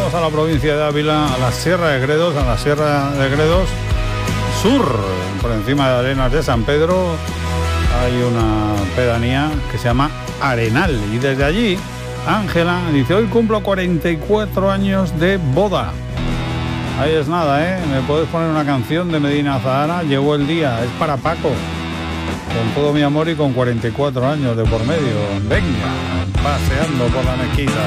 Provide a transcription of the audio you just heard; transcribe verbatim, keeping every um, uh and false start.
vamos a la provincia de Ávila, a la Sierra de Gredos, a la Sierra de Gredos Sur, por encima de Arenas de San Pedro, hay una pedanía que se llama Arenal. Y desde allí, Ángela dice, hoy cumplo cuarenta y cuatro años de boda. Ahí es nada, ¿eh? Me puedes poner una canción de Medina Zahara, llegó el día, es para Paco. Con todo mi amor y con cuarenta y cuatro años de por medio. Venga, paseando por la mezquita.